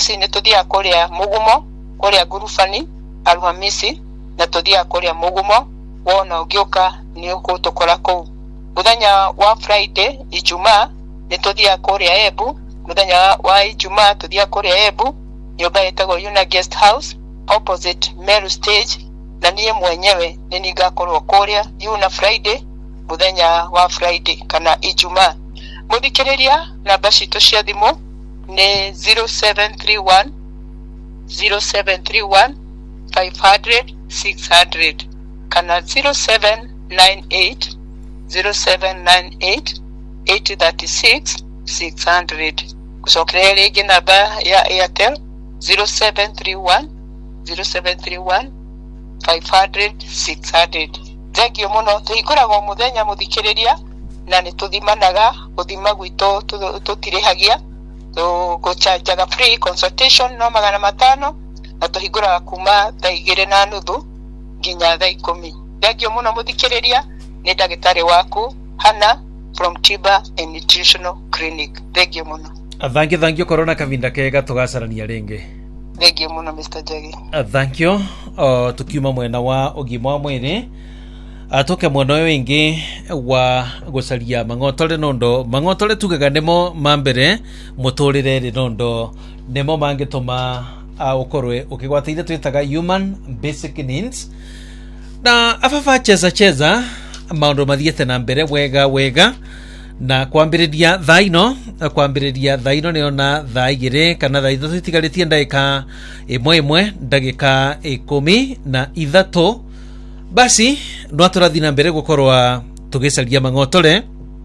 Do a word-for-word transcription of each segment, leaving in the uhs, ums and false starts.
Jumamosi nituthia kuria Mugumo kuria Ngurufani, Alhamisi na tuthia kuria Mugumo, wona ugioka ni ukutokora ku. Muthenya wa Friday Ijumaa nituthia kuria Embu, muthenya wa Ijumaa tuthia kuria Embu nyumba yetagwo Una Guest House opposite Meru Stage, na niye mwenyewe ninigakorwo kuria Una Friday muthenya wa Friday kana Ijumaa. Muthikiriria namba citu cia thimu ni zero seven three one zero seven three one five hundred six hundred kana zero seven nine eight zero seven nine eight eight three six six hundred. Kusokrea legi namba ya Airtel zero seven three one zero seven three one five hundred six hundred. Thengio muno tuhinguragwo muthenya muthikiriria na nituthimanaga uthima gwito tutirihagia to kuchajaga free consultation no magana matano na tuhinguraga kuma thaa igiri na nuthu nginya thaa ikumi. Thengio muno muthikiriria ni ndagitari waku Hana from Tiba and Nutritional Clinic. Thengio muno. Thank you, thank you corona kavinda kega tugacarania ringi. Thank you muno Mister Jagi. Thank you. Uh, tukiuma mwena wa ugima wa mwiri atoke mwena uyu ingi wa gucaria mang'otore nondo mang'otore tugaga nimo mambere muturire ri nondo nimo mangituma ukorwe ukigwatire twitaga human basic needs na afafa cheza cheza maundu mathiete na mbere wega wega na kwambiriria thaino kwambiriria thaino ni ona thaa igiri kana thaa ithatu itigaritie ndagika imwe imwe ndagika ikumi na ithatu. Basi no turathi na mbere gukorwa tugicaria mang'otore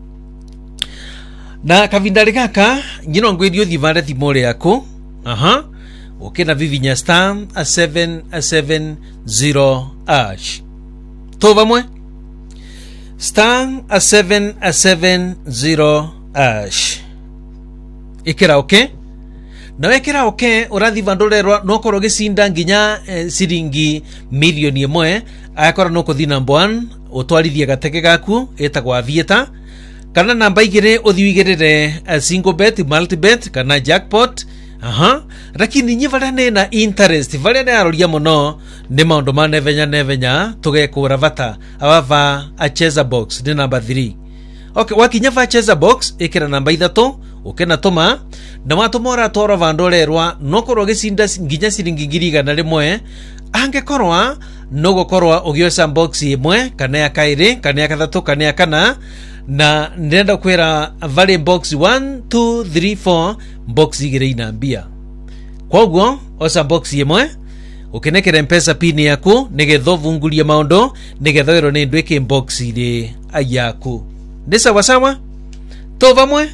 na kavindari gaka nyino ngwirio thivare thimore yaku aha ukina vivinya star seven seven zero ash to vamwe star seven seven zero ash ikira okay na wekira okay urathi vandorerwa no koro gicinda nginya eh, siringi milioni imwe akora no kuthi number one utwarithia gateke gaku etagwa vieta kana namba igire uthiwigirire uh, single bet multi bet kana jackpot aha lakini nyivala na interest vale na aroria muno ni maundu ma nevenya nevenya tugekura vata abava a cheza box ni number three. Okay, wakinya va cheza box ikira namba ithatu ukena tuma na watumora tora vandorerwa no korwo gicinda nginya siringi ngiri igana rimwe angekorwa no gukorwa ugiosa box imwe kana ya kairi kana ya kathatu kana ya kana na ndenda kwera vale box one two three four box igire inambia kwoguo osa box imwe ukenekera mpesa pin yaku nigetho vungulie maondo nigetho ero ni ndweke box ire ayaku ni sawa sawa to vamwe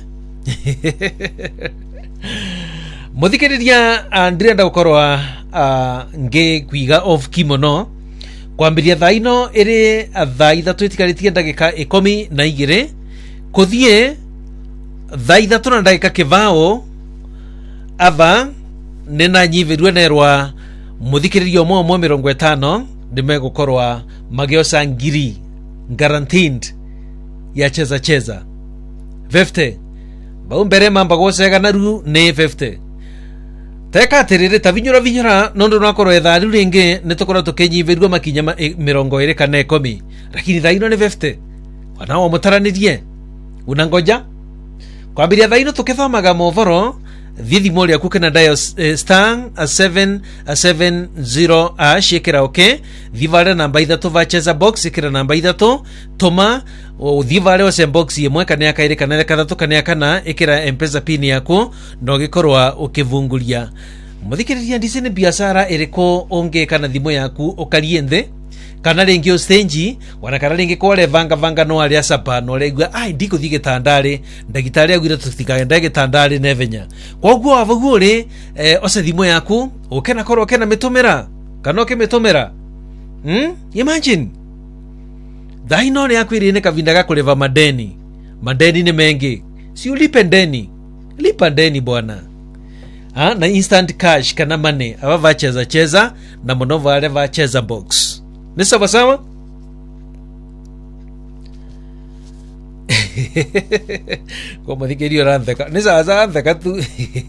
muthikiriria ndirenda gukorwa uh, nge kwiga off kimono kwambiria thaino iri thaa ithatu itikaritie ndagika ikumi na igiri kuthie thaa ithatu na ndagika kivao ava nina nyivirwe nerwa muthikiriria mwa mwa mirongo itano nimegukorwa magiosa ngiri guaranteed ya cheza cheza fifty bau mbere mamba gocega naru ni fifty teka tirire tavinyura vinyura nondo nakoro ethari ringi nitukora tukenyivirwa makinya mirongo iri kana ikumi lakini thaino ni fifty wanao mutaranirie unangoja kwambiria thaino tukithomaga movoro thithi mori aku kana dial uh, star seven seven zero ash ikira okay thivare namba ithatu va cheza box ikira namba ithatu toma thivare ose box imwe kana ya kairi kana kathatu kana ya kana ikira mpesa pin yaku no gikorwa ukivungulia muthikiriria ndicine biashara iriko onge kana thimo yaku ukariende kana ringi stage wana kana ringi kwale vanga vanga no aria sapa no regwa ai ndiko thige tandari ndagitari agwira tutikaga ndage tandari nevenya kwoguo avugure eh, ose thimo yaku ukena korwo kena mitumira kana ukimitumira hmm imagine daino ni akwiri ne kavinda gakuleva madeni madeni ni mengi si ulipe ndeni lipa ndeni bwana ha na instant cash kana money ava vacheza cheza na monova ale vacheza box ni sawa sawa kwa muthikiri orantheka ni sasa antheka tu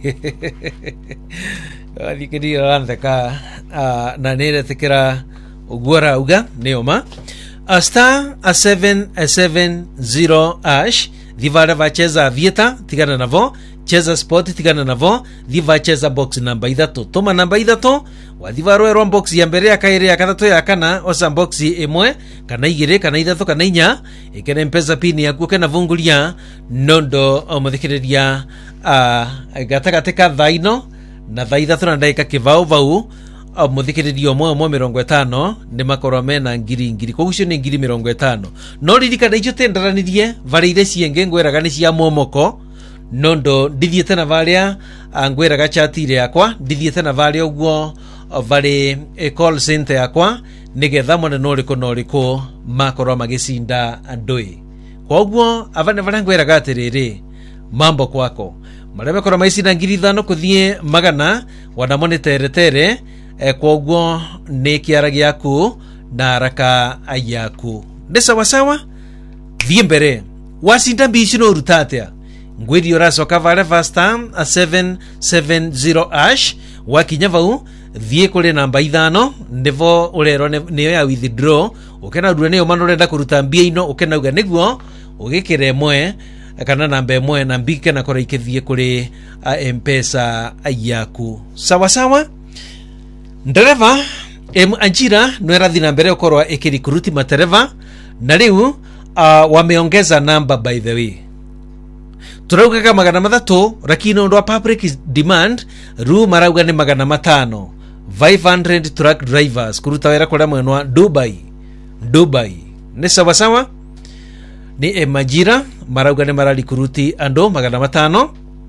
muthikiri orantheka na nere tekera ugora uga neoma a star a seven a seven zero ash divara vacheza vieta tigana navo cheza sport tigana navo diva cheza box namba ithatu toma namba ithatu wathivaro ero box ya mbere akaire ya gatatu ya kana osa box imwe kana igire kana ithatu kana inya ikene mpesa pini yaku kana vungulia nondo omuthikiriria a gatagate thaino na thaithatu na ndaika kivao vau omuthikiriria omwe omwe mirongo itano ni makorwa mena ngiri ngiri kogucio ni ngiri mirongo itano no ririkana icio tendaranirie varire cienge ngweraga ni cia momoko nondo ndithiete na varia angweraga chatire yakwa ndithiete na varia uguo vari call center yakwa nigetha mone noriko noriko makorwa magicinda andui koguo avane varia ngweraga atiriri mambo kwako marebe korwa maicinda ngiri ithano kuthie magana wanamone teretere e koguo ni kiara giaku na haraka yaku ni sawa sawa thie mbere wacinda mbici no rutatea ngwiri oracoka vare first time a seven seven zero ash wakinya vau thie kuri namba ithano ndivo urero niyo ya withdraw ukena rure niyo mano renda kuruta mbia ino ukena uga niguo ugikire imwe kana namba imwe na mbike na kora ikithie kuri mpesa yaku sawa sawa ndereva em anjira no era thina mbere ukorwa ikirikuruti matereva na riu uh, wameongeza namba by the way turaugaga magana mathatu rakino ndo public demand ru marauga ni magana matano five hundred truck drivers kuruta wera kora mwenwa Dubai Dubai ni sawa sawa ni emajira marauga ni marali kuruti ando magana matano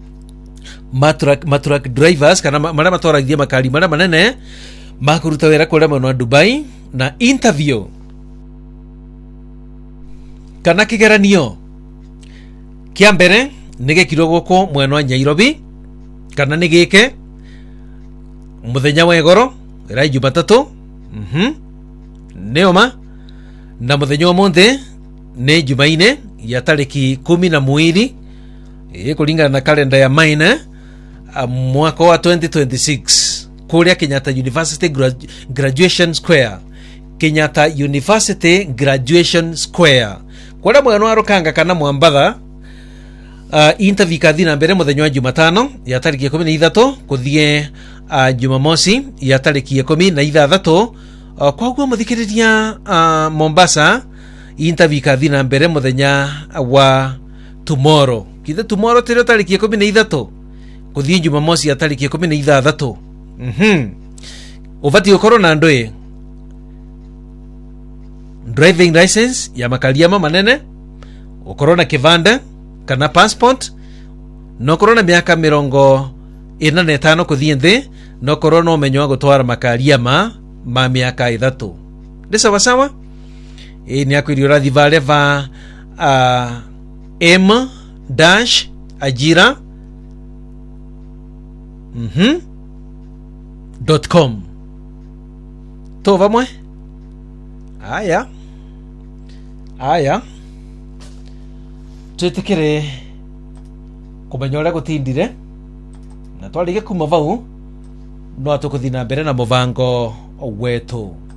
matruck matruck drivers kana mara matoragia makali mara manene makuruta wera kora mwenwa Dubai na interview kana kigeranio kia mbere nige kirogoko mwenwa Nyairobi kana nigike muthenya wa igoro ira Jumatatu mhm neoma na muthenya wa monde ne Jumaine ya tariki kumi na mwili e kulingana na kalenda ya maina mwaka wa twenty twenty-six kuria Kenyatta University Gradu- Graduation Square Kenyatta University Graduation Square kwa mwenwa rukanga kana mwambatha Uh, interview kathina mbere muthenya wa Jumatano ya tariki kumi na ithatu kuthie uh, Jumamosi ya tariki kumi na ithathatu uh, koguo muthikiriria uh, Mombasa interview kathina mbere muthenya wa tomorrow kithe tomorrow tiro tariki kumi na ithatu kuthie Jumamosi ya tariki kumi na ithathatu mhm uvati ukoro na ndui driving license ya makaliama manene ukoro na kivanda kana passport no korona miaka mirongo ina na itano kuthie nthi no korona umenyo gutwara makaria ma ma miaka ithatu ndi sawa sawa e ni akwiri urathi vale va uh, m dash ajira mhm dot com to vamwe aya aya twetekere kumenya uria gutindire na twarige kuma vau no atukuthina mbere na muvango wetu.